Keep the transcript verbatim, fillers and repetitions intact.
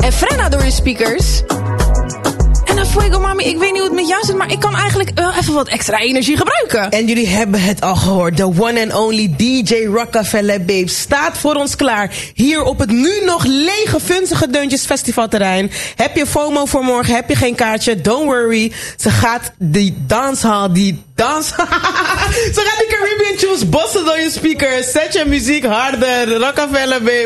en Frenna door je speakers. En dan Fuego Mami, ik weet niet hoe het met jou zit, maar ik kan eigenlijk wel even wat extra energie gebruiken. En jullie hebben het al gehoord. The one and only D J Rockefeller Babe staat voor ons klaar. Hier op het nu nog lege Vunzige Deuntjes Festivalterrein. Heb je FOMO voor morgen? Heb je geen kaartje? Don't worry. Ze gaat die danshal, die dans... Ze gaat die Caribbean tunes bossen door je speakers. Zet je muziek harder. Rockefeller Babe.